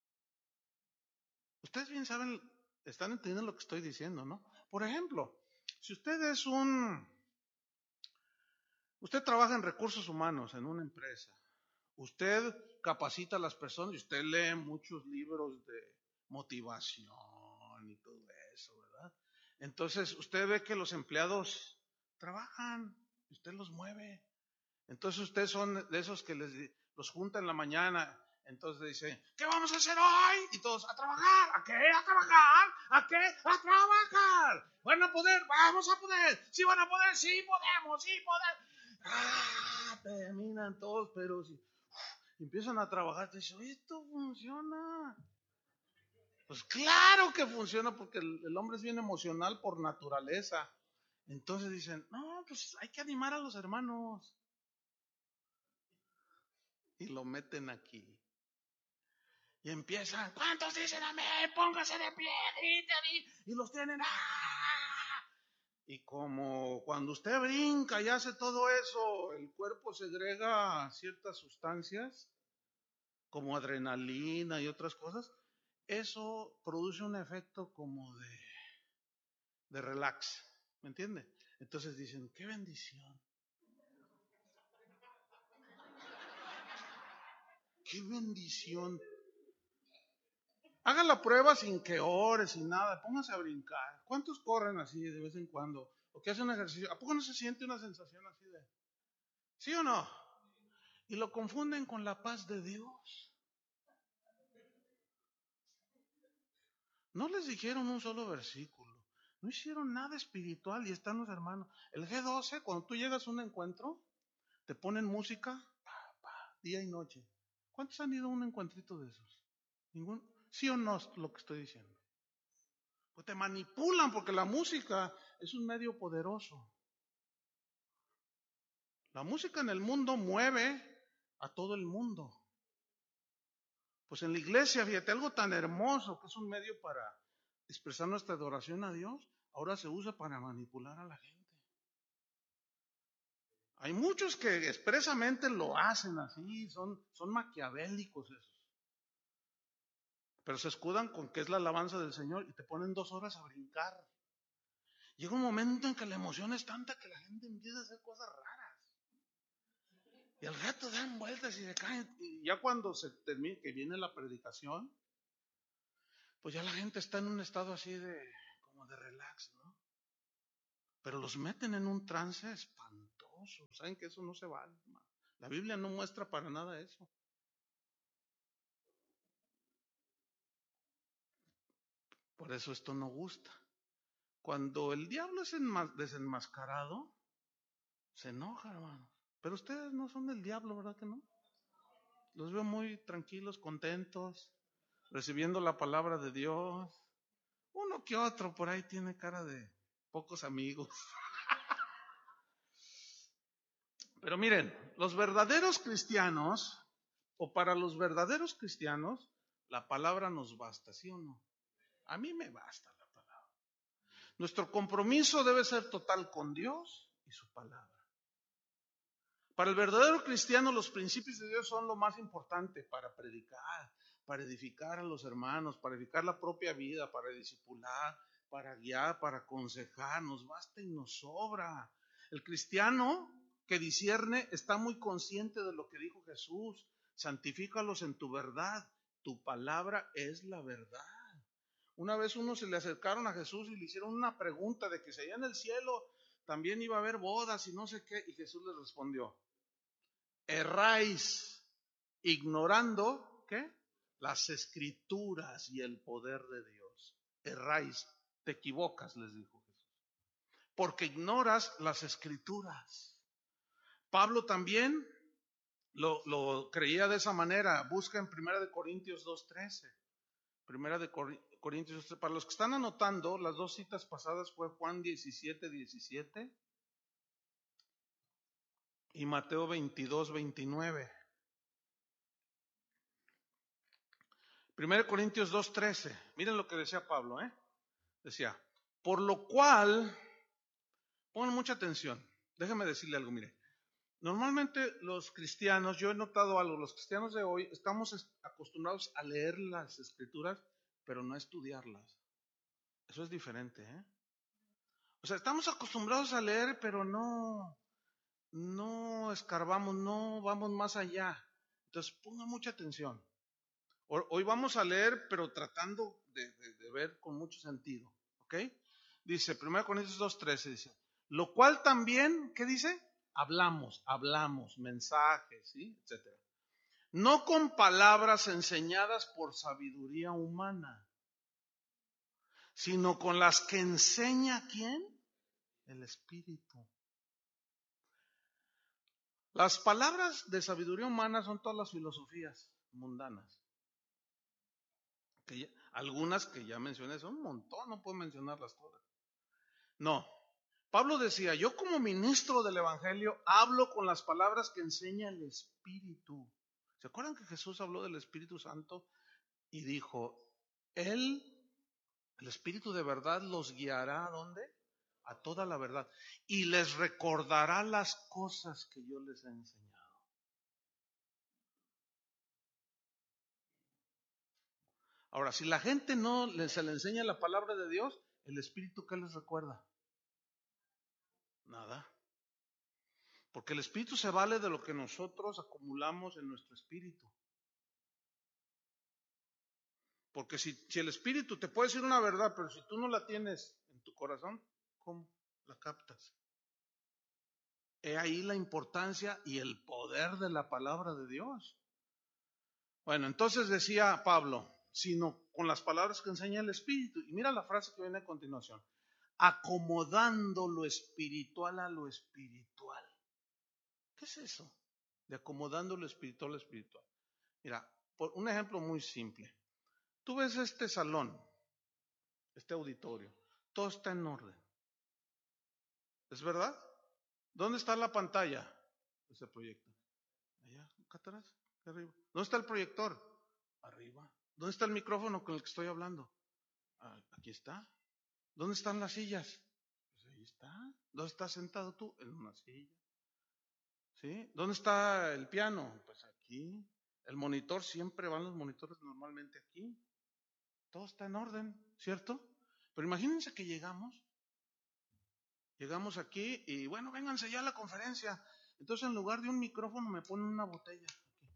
Ustedes bien saben, están entendiendo lo que estoy diciendo, ¿no? Por ejemplo, si usted es un, usted trabaja en recursos humanos en una empresa, usted capacita a las personas y usted lee muchos libros de motivación y todo eso, ¿verdad? Entonces usted ve que los empleados trabajan y usted los mueve. Entonces ustedes son de esos que les los junta en la mañana. Entonces dice, ¿qué vamos a hacer hoy? Y todos, a trabajar. ¿A qué? ¿A trabajar? ¿A qué? ¡A trabajar! ¿Van a poder? ¡Vamos a poder! ¡Sí van a poder! ¡Sí podemos! ¡Sí podemos! ¡Ah! Terminan todos, pero si empiezan a trabajar, te dicen, esto funciona. Pues claro que funciona porque el, el hombre es bien emocional por naturaleza. Entonces dicen, no, pues hay que animar a los hermanos. Y lo meten aquí. Y empiezan, ¿cuántos dicen amén? Póngase de pie, griten y, y los tienen. ¡Ah! Y como cuando usted brinca y hace todo eso, el cuerpo segrega ciertas sustancias, como adrenalina y otras cosas, eso produce un efecto como de, de relax, ¿me entiende? Entonces dicen, qué bendición. Qué bendición. Haga la prueba sin que ore, sin nada, póngase a brincar. ¿Cuántos corren así de vez en cuando? ¿O que hacen ejercicio? ¿A poco no se siente una sensación así de? ¿Sí o no? Y lo confunden con la paz de Dios. No les dijeron un solo versículo. No hicieron nada espiritual y están los hermanos. El G doce, cuando tú llegas a un encuentro, te ponen música pa, pa, día y noche. ¿Cuántos han ido a un encuentrito de esos? ¿Ninguno? ¿Sí o no lo que estoy diciendo? Pues te manipulan porque la música es un medio poderoso. La música en el mundo mueve a todo el mundo. Pues en la iglesia, fíjate, algo tan hermoso que es un medio para expresar nuestra adoración a Dios, ahora se usa para manipular a la gente. Hay muchos que expresamente lo hacen así, son, son maquiavélicos esos. Pero se escudan con que es la alabanza del Señor y te ponen dos horas a brincar. Llega un momento en que la emoción es tanta que la gente empieza a hacer cosas raras. Y al rato dan vueltas y se caen. Y ya cuando se termina, que viene la predicación, pues ya la gente está en un estado así de, como de relax, ¿no? pero los meten en un trance espantoso. ¿Saben que eso no se vale, hermano? La Biblia no muestra para nada eso. Por eso esto no gusta. Cuando el diablo es desenmascarado, se enoja, hermano. Pero ustedes no son del diablo, ¿verdad que no? Los veo muy tranquilos, contentos, recibiendo la palabra de Dios. Uno que otro por ahí tiene cara de pocos amigos. Pero miren, los verdaderos cristianos, o para los verdaderos cristianos, la palabra nos basta, ¿sí o no? A mí me basta la palabra. Nuestro compromiso debe ser total con Dios y su palabra. Para el verdadero cristiano, los principios de Dios son lo más importante para predicar, para edificar a los hermanos, para edificar la propia vida, para discipular, para guiar, para aconsejar. Nos basta y nos sobra. El cristiano que discierne está muy consciente de lo que dijo Jesús. Santifícalos en tu verdad. Tu palabra es la verdad. Una vez uno se le acercaron a Jesús y le hicieron una pregunta de que si allá en el cielo también iba a haber bodas y no sé qué. Y Jesús les respondió: erráis ignorando, ¿qué? Las escrituras y el poder de Dios. Erráis, te equivocas, les dijo Jesús, porque ignoras las escrituras. Pablo también lo, lo creía de esa manera. Busca en Primera de Corintios dos trece. Primera de Corintios dos trece. Para los que están anotando, las dos citas pasadas fue Juan diecisiete diecisiete y Mateo veintidós veintinueve. Primera de Corintios dos trece. Miren lo que decía Pablo, ¿eh? Decía, por lo cual, pongan mucha atención. Déjenme decirle algo, mire. Normalmente los cristianos, yo he notado algo, los cristianos de hoy estamos acostumbrados a leer las escrituras, pero no a estudiarlas. Eso es diferente, ¿eh? O sea, estamos acostumbrados a leer, pero no, no escarbamos, no vamos más allá. Entonces, pongan mucha atención. Hoy vamos a leer, pero tratando de, de, de ver con mucho sentido, ¿ok? Dice, Primera Corintios dos trece, dice, lo cual también, ¿qué dice? Hablamos, hablamos, mensajes, ¿sí? Etcétera. No con palabras enseñadas por sabiduría humana, sino con las que enseña ¿quién? El Espíritu. Las palabras de sabiduría humana son todas las filosofías mundanas. Que ya, algunas que ya mencioné, son un montón, no puedo mencionarlas todas. No, Pablo decía, yo como ministro del Evangelio hablo con las palabras que enseña el Espíritu. ¿Se acuerdan que Jesús habló del Espíritu Santo y dijo, Él, el Espíritu de verdad los guiará ¿a dónde? A toda la verdad. Y les recordará las cosas que yo les he enseñado. Ahora, si la gente no se le enseña la palabra de Dios, ¿el Espíritu qué les recuerda? Nada. Porque el Espíritu se vale de lo que nosotros acumulamos en nuestro espíritu. Porque si, si el Espíritu te puede decir una verdad, pero si tú no la tienes en tu corazón, ¿cómo la captas? He ahí la importancia y el poder de la palabra de Dios. Bueno, entonces decía Pablo, sino con las palabras que enseña el Espíritu. Y mira la frase que viene a continuación. Acomodando lo espiritual a lo espiritual. ¿Qué es eso? De acomodando lo espiritual a lo espiritual. Mira, por un ejemplo muy simple. Tú ves este salón, este auditorio, todo está en orden. ¿Es verdad? ¿Dónde está la pantalla? Ese proyecto. Allá, acá atrás, acá arriba. ¿Dónde está el proyector? Arriba. ¿Dónde está el micrófono con el que estoy hablando? Ah, aquí está. ¿Dónde están las sillas? Pues ahí está. ¿Dónde estás sentado tú? En una silla. ¿Sí? ¿Dónde está el piano? Pues aquí. El monitor, siempre van los monitores normalmente aquí. Todo está en orden, ¿cierto? Pero imagínense que llegamos, llegamos aquí y bueno, vénganse ya a la conferencia. Entonces en lugar de un micrófono me ponen una botella aquí.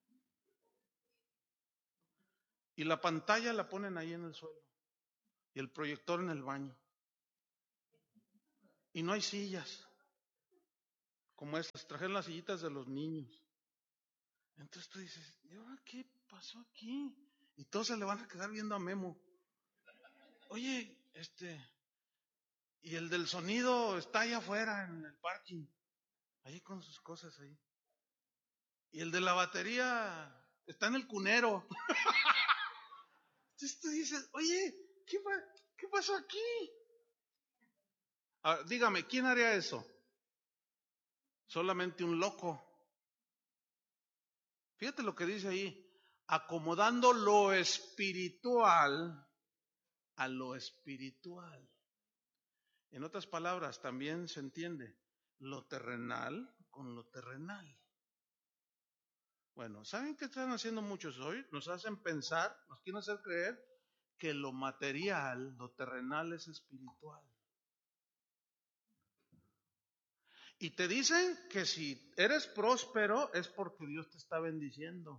Y la pantalla la ponen ahí en el suelo. Y el proyector en el baño. y no hay sillas como estas, trajeron las sillitas de los niños. Entonces tú dices, ¿y ahora qué pasó aquí? Y todos se le van a quedar viendo a Memo. Oye, este, y el del sonido está allá afuera en el parking, ahí con sus cosas ahí. Y el de la batería está en el cunero. Entonces tú dices, oye, ¿qué, qué pasó aquí? Ahora, dígame, ¿quién haría eso? Solamente un loco. Fíjate lo que dice ahí, acomodando lo espiritual a lo espiritual. En otras palabras, también se entiende lo terrenal con lo terrenal. Bueno, ¿saben qué están haciendo muchos hoy? Nos hacen pensar, nos quieren hacer creer que lo material, lo terrenal es espiritual. Y te dicen que si eres próspero es porque Dios te está bendiciendo.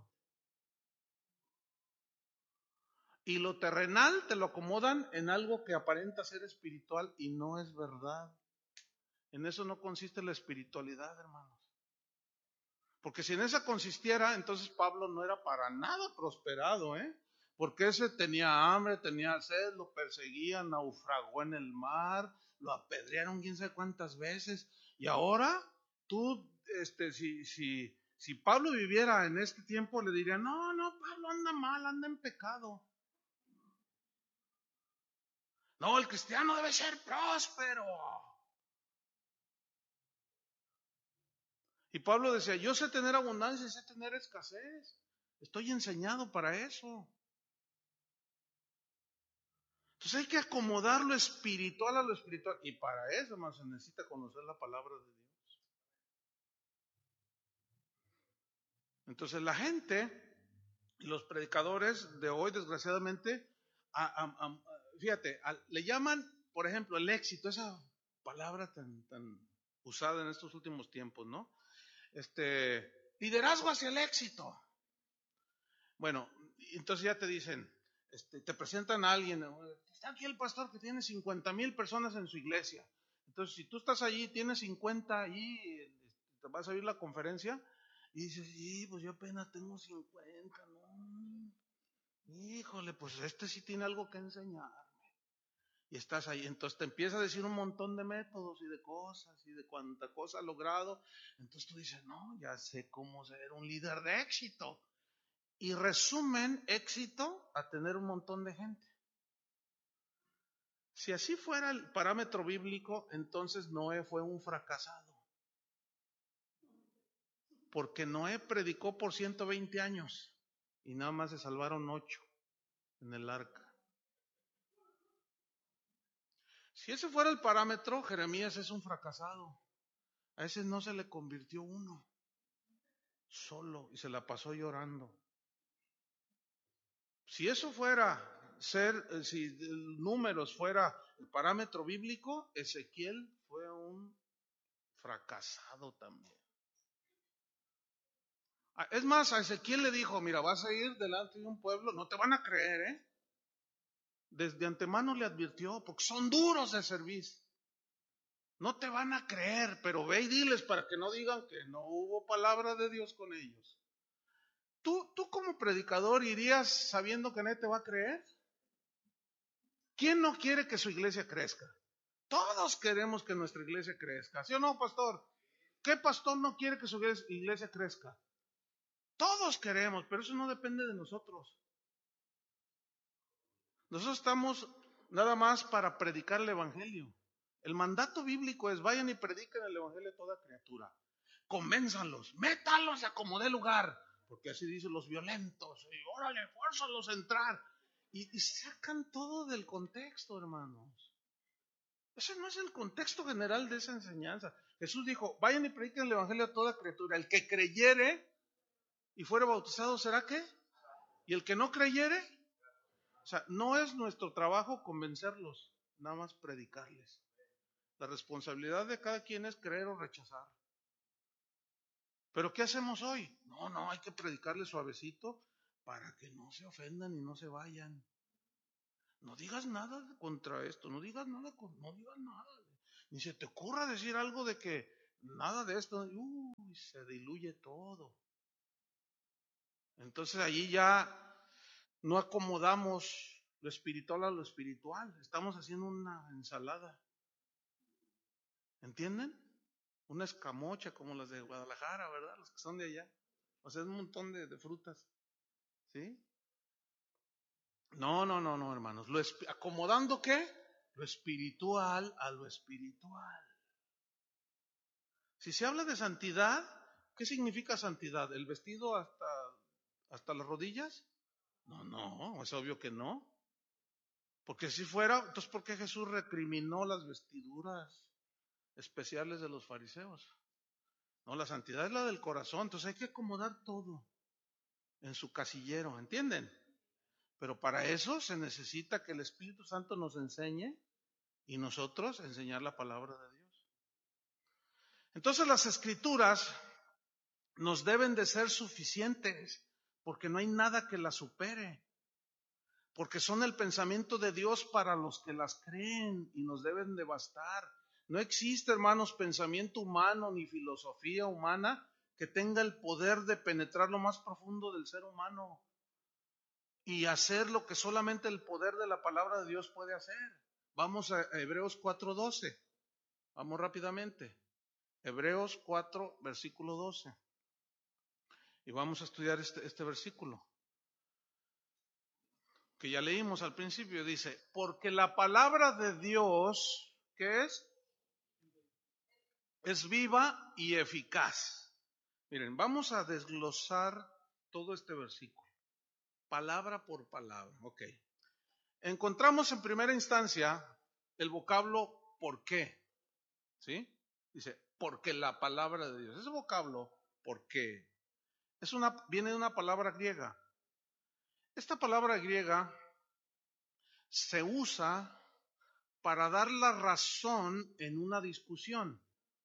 Y lo terrenal te lo acomodan en algo que aparenta ser espiritual y no es verdad. En eso no consiste la espiritualidad, hermanos. Porque si en esa consistiera, entonces Pablo no era para nada prosperado, ¿eh? Porque ese tenía hambre, tenía sed, lo perseguían, naufragó en el mar, lo apedrearon quién sabe cuántas veces. Y ahora, tú, este, si, si, si Pablo viviera en este tiempo, le diría, no, no, Pablo anda mal, anda en pecado. No, el cristiano debe ser próspero. Y Pablo decía, yo sé tener abundancia y sé tener escasez. Estoy enseñado para eso. Entonces hay que acomodar lo espiritual a lo espiritual. Y para eso más se necesita conocer la palabra de Dios. Entonces la gente y los predicadores de hoy, desgraciadamente, a, a, a, fíjate, a, le llaman, por ejemplo, el éxito, esa palabra tan, tan usada en estos últimos tiempos, ¿no? Este, liderazgo hacia el éxito. Bueno, entonces ya te dicen, este, te presentan a alguien, está aquí el pastor que tiene cincuenta mil personas en su iglesia. Entonces, si tú estás allí, tienes cincuenta allí, te vas a oír la conferencia y dices, sí, pues yo apenas tengo cincuenta, ¿no? Híjole, pues este sí tiene algo que enseñarme. Y estás ahí, entonces te empieza a decir un montón de métodos y de cosas y de cuánta cosa ha logrado. Entonces tú dices, no, ya sé cómo ser un líder de éxito. Y resumen éxito a tener un montón de gente. Si así fuera el parámetro bíblico, entonces Noé fue un fracasado. Porque Noé predicó por ciento veinte años y nada más se salvaron ocho en el arca. Si ese fuera el parámetro, Jeremías es un fracasado. A ese no se le convirtió uno, solo, y se la pasó llorando. Si eso fuera ser, si números fuera el parámetro bíblico, Ezequiel fue un fracasado también. Es más, a Ezequiel le dijo, mira, vas a ir delante de un pueblo, no te van a creer, ¿eh? Desde antemano le advirtió, porque son duros de servir. No te van a creer, pero ve y diles para que no digan que no hubo palabra de Dios con ellos. ¿Tú, tú como predicador irías sabiendo que nadie te va a creer? ¿Quién no quiere que su iglesia crezca? Todos queremos que nuestra iglesia crezca. ¿Sí o no, pastor? ¿Qué pastor no quiere que su iglesia crezca? Todos queremos, pero eso no depende de nosotros. Nosotros estamos nada más para predicar el evangelio. El mandato bíblico es vayan y prediquen el evangelio a toda criatura. Convénzanlos, métanlos a como dé lugar, porque así dicen los violentos, y órale, fuérzalos a entrar. Y, y sacan todo del contexto, hermanos. Ese no es el contexto general de esa enseñanza. Jesús dijo, vayan y prediquen el evangelio a toda criatura. El que creyere y fuere bautizado, ¿será qué? Y el que no creyere, o sea, no es nuestro trabajo convencerlos, nada más predicarles. La responsabilidad de cada quien es creer o rechazar. ¿Pero qué hacemos hoy? No, no, hay que predicarles suavecito para que no se ofendan y no se vayan. No digas nada contra esto, no digas nada, no digas nada. Ni se te ocurra decir algo de que nada de esto, uy, se diluye todo. Entonces allí ya no acomodamos lo espiritual a lo espiritual. Estamos haciendo una ensalada. ¿Entienden? Una escamocha como las de Guadalajara, ¿verdad? Los que son de allá. O sea, es un montón de, de frutas. ¿Sí? No, no, no, no, hermanos. Lo ¿Acomodando qué? Lo espiritual a lo espiritual. Si se habla de santidad, ¿qué significa santidad? ¿El vestido hasta, hasta las rodillas? No, no, es obvio que no. Porque si fuera, entonces ¿por qué Jesús recriminó las vestiduras especiales de los fariseos? No, la santidad es la del corazón, entonces hay que acomodar todo en su casillero, ¿entienden? Pero para eso se necesita que el Espíritu Santo nos enseñe y nosotros enseñar la palabra de Dios. Entonces las Escrituras nos deben de ser suficientes, porque no hay nada que las supere, porque son el pensamiento de Dios para los que las creen y nos deben de bastar. No existe, hermanos, pensamiento humano ni filosofía humana que tenga el poder de penetrar lo más profundo del ser humano y hacer lo que solamente el poder de la palabra de Dios puede hacer. Vamos a Hebreos cuatro doce. Vamos rápidamente. Hebreos cuatro, versículo doce. Y vamos a estudiar este, este versículo que ya leímos al principio. Dice, porque la palabra de Dios, ¿qué es? Es viva y eficaz. Miren, vamos a desglosar todo este versículo, palabra por palabra. Ok. Encontramos en primera instancia el vocablo ¿por qué? ¿Sí? Dice, porque la palabra de Dios. Ese vocablo, ¿por qué? Es una, viene de una palabra griega. Esta palabra griega se usa para dar la razón en una discusión.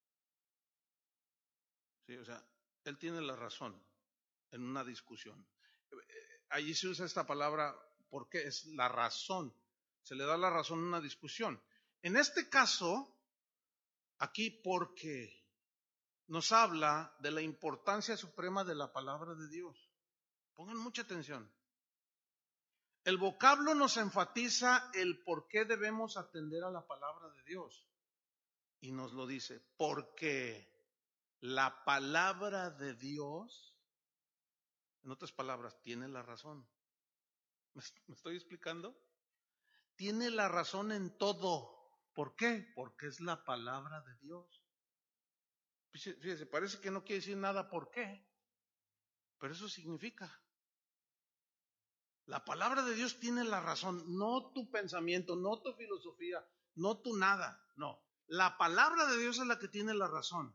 Sí, o sea, él tiene la razón en una discusión. Allí se usa esta palabra porque es la razón. Se le da la razón en una discusión. En este caso, aquí porque nos habla de la importancia suprema de la palabra de Dios. Pongan mucha atención. El vocablo nos enfatiza el por qué debemos atender a la palabra de Dios. Y nos lo dice, porque la palabra de Dios, en otras palabras, tiene la razón. ¿Me estoy explicando? Tiene la razón en todo. ¿Por qué? Porque es la palabra de Dios. Fíjese, parece que no quiere decir nada por qué, pero eso significa. La palabra de Dios tiene la razón, no tu pensamiento, no tu filosofía, no tu nada, no. La palabra de Dios es la que tiene la razón.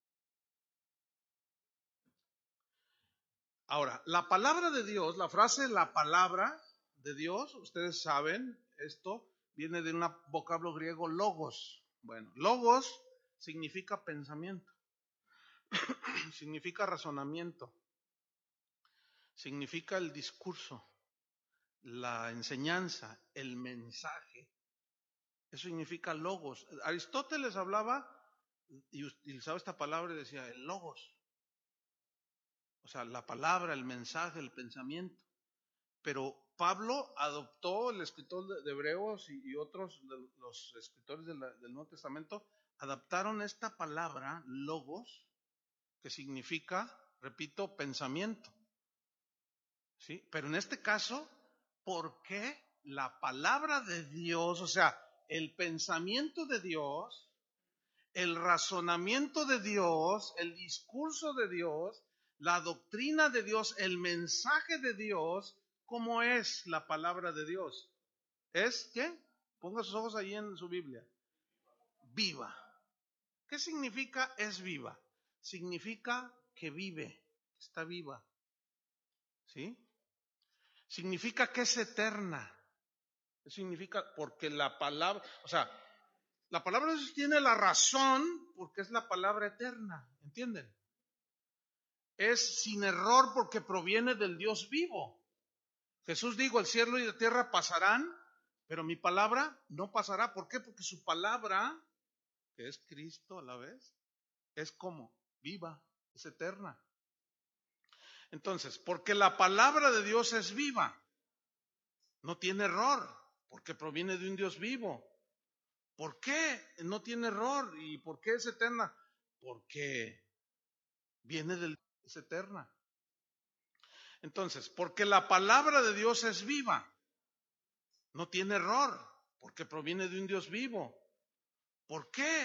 Ahora, la palabra de Dios, la frase la palabra de Dios, ustedes saben, esto viene de un vocablo griego logos. Bueno, logos significa pensamiento, significa razonamiento, significa el discurso, la enseñanza, el mensaje. Eso significa logos. Aristóteles hablaba y utilizaba esta palabra y decía el logos. O sea, la palabra, el mensaje, el pensamiento. Pero Pablo adoptó, el escritor de Hebreos y, y otros de los escritores de la, del Nuevo Testamento, adaptaron esta palabra logos, que significa, repito, pensamiento. ¿Sí? Pero en este caso, ¿por qué la palabra de Dios, o sea, el pensamiento de Dios, el razonamiento de Dios, el discurso de Dios, la doctrina de Dios, el mensaje de Dios, ¿cómo es la palabra de Dios? ¿Es qué? Ponga sus ojos ahí en su Biblia. Viva. ¿Qué significa es viva? Significa que vive, está viva. ¿Sí? Significa que es eterna. Significa porque la palabra, o sea, la palabra de Dios tiene la razón porque es la palabra eterna, ¿entienden? Es sin error porque proviene del Dios vivo. Jesús dijo, el cielo y la tierra pasarán, pero mi palabra no pasará. ¿Por qué? Porque su palabra que es Cristo a la vez, es como viva, es eterna. Entonces, porque la palabra de Dios es viva, no tiene error, porque proviene de un Dios vivo. ¿Por qué no tiene error? ¿Y por qué es eterna? Porque viene del es eterna. Entonces, porque la palabra de Dios es viva, no tiene error, porque proviene de un Dios vivo. ¿Por qué